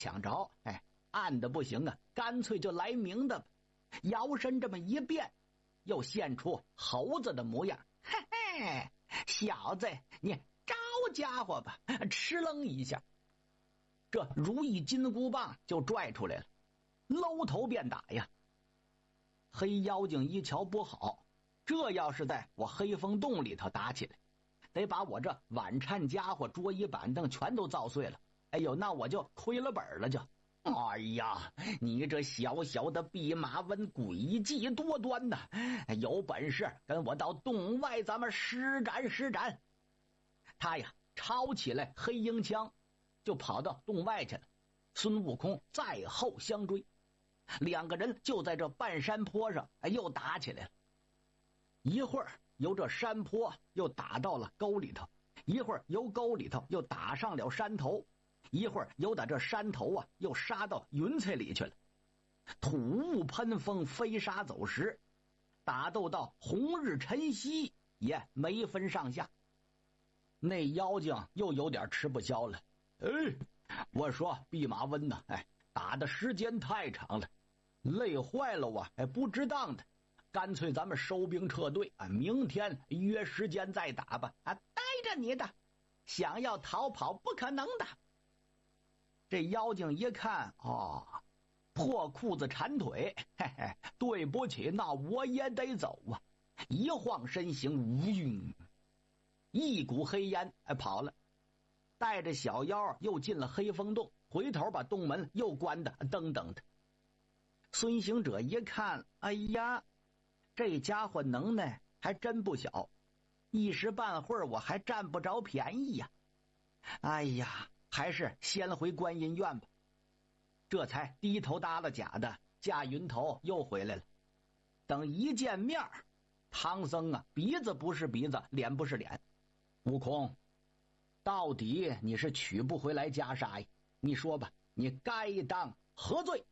抢着，暗的不行啊，干脆就来明的吧。摇身这么一变，又现出猴子的模样。嘿嘿，小子，你招家伙吧！哧楞一下，这如意金箍棒就拽出来了，搂头便打呀。黑妖精一瞧不好，这要是在我黑风洞里头打起来，得把我这晚餐家伙、桌椅板凳全都造碎了。哎呦，那我就亏了本了就。哎呀，你这小小的弼马温诡计多端呐！有本事跟我到洞外，咱们施展施展。他呀，抄起来黑鹰枪，就跑到洞外去了。孙悟空在后相追，两个人就在这半山坡上又打起来了。一会儿由这山坡又打到了沟里头，一会儿由沟里头又打上了山头，一会儿由打这山头又杀到云彩里去了。土雾喷风，飞沙走石，打斗到红日晨曦也没分上下。那妖精又有点吃不消了。我说弼马温呐，打的时间太长了，累坏了我，不值当的，干脆咱们收兵撤队，明天约时间再打吧。待着你的，想要逃跑不可能的。这妖精一看，破裤子缠腿，对不起，那我也得走啊！一晃身形，一股黑烟跑了，带着小妖又进了黑风洞，回头把洞门又关得噔噔的。孙行者一看，哎呀，这家伙能耐还真不小，一时半会儿我还占不着便宜呀。哎呀，还是先回观音院吧。这才低头耷拉假的驾云头又回来了。等一见面，唐僧鼻子不是鼻子，脸不是脸。悟空，到底你是取不回来袈裟呀？你说吧，你该当何罪？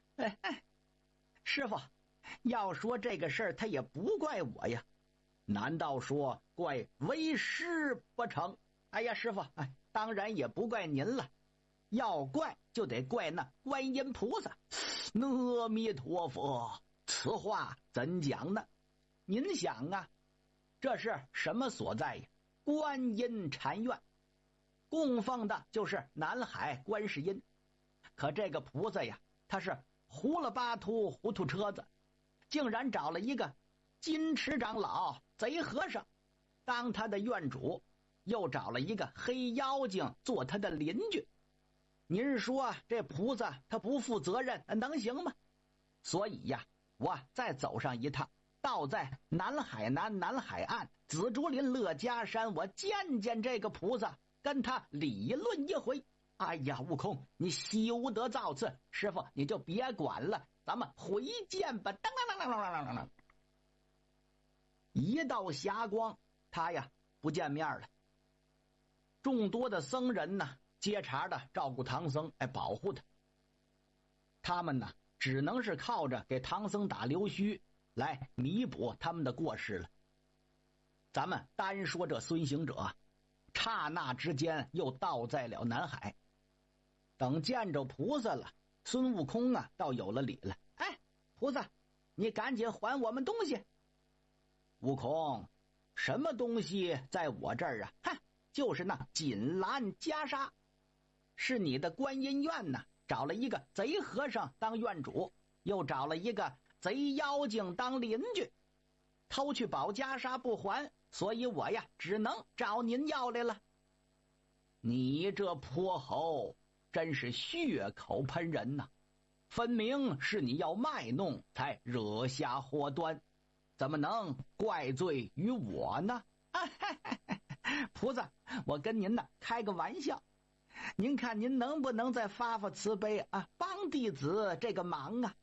师傅，要说这个事儿，他也不怪我呀。难道说怪为师不成？哎呀，师傅，当然也不怪您了，要怪就得怪那观音菩萨。阿弥陀佛，此话怎讲呢？您想啊，这是什么所在呀？观音禅院，供奉的就是南海观世音。可这个菩萨呀，他是糊了巴秃糊涂车子，竟然找了一个金池长老贼和尚当他的院主，又找了一个黑妖精做他的邻居。您说这菩萨他不负责任能行吗？所以呀，我再走上一趟，到在南海南、南海岸、紫竹林、乐家山，我见见这个菩萨，跟他理论一回。哎呀，悟空，你休得造次，师傅你就别管了，咱们回见吧。当当当当当当当，一道霞光，他呀不见面了。众多的僧人呢，接茬的照顾唐僧，保护他。他们呢，只能是靠着给唐僧打溜须来弥补他们的过失了。咱们单说这孙行者，刹那之间又到在了南海。等见着菩萨了，孙悟空倒有了理了。菩萨，你赶紧还我们东西。悟空，什么东西在我这儿啊？就是那锦兰袈裟，是你的观音院找了一个贼和尚当院主，又找了一个贼妖精当邻居，偷去宝袈裟不还，所以我呀只能找您要来了。你这泼猴真是血口喷人呐！分明是你要卖弄才惹下祸端，怎么能怪罪于我呢？菩萨，我跟您开个玩笑，您看您能不能再发发慈悲帮弟子这个忙啊？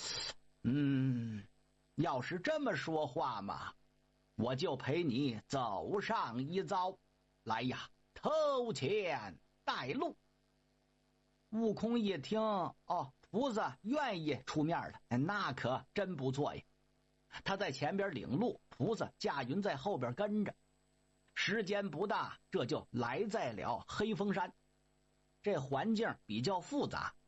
要是这么说话嘛，我就陪你走上一遭。来呀，偷钱带路。悟空一听，菩萨愿意出面了，那可真不错呀。他在前边领路，菩萨驾云在后边跟着。时间不大，这就来在了黑风山。这环境比较复杂，